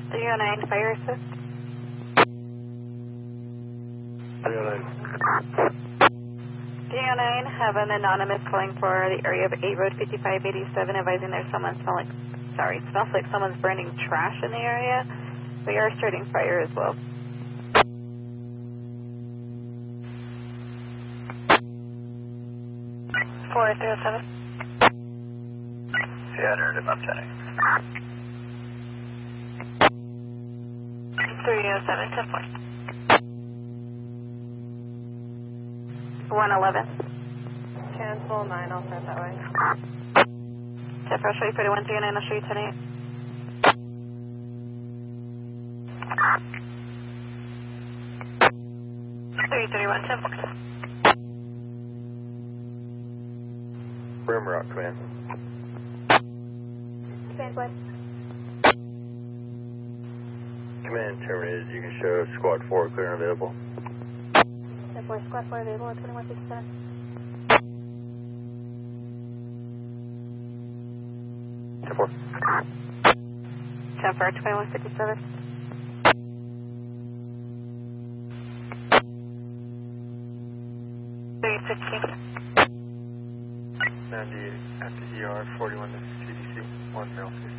309 fire assist. 309. 309, have an anonymous calling for the area of 8 Road 5587, advising there's someone smells like someone's burning trash in the area. We are starting fire as well. Four 307. Yeah, I heard about 10. 307, 10 4. 111. Cancel 9, I'll start that way. 10 4, show you 4139, I'll show you 10 8. Rimrock, command. Command what? Command terminated. You can show squad 4 clear and available. 10 4, squad 4 available at 2167. 10 4. 10 4, 2157. 316. 98 at the ER, 41 to CDC, 1 male 50.